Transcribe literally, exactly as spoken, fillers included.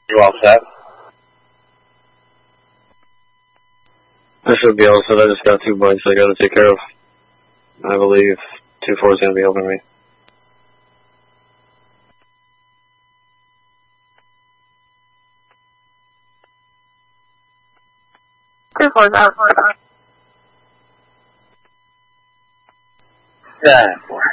You all set? I should be all set. I just got two bites I gotta take care of. I believe two four is gonna be helping me. two four is out. Yeah, four.